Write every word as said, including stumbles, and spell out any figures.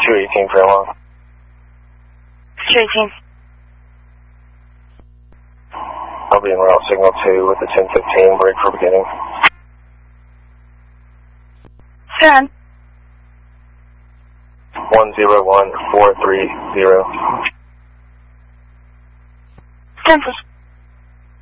two eighteen for long. two eighteen. I'll be in route signal two with the ten fifteen, break for beginning. ten. one zero one four three zero. ten.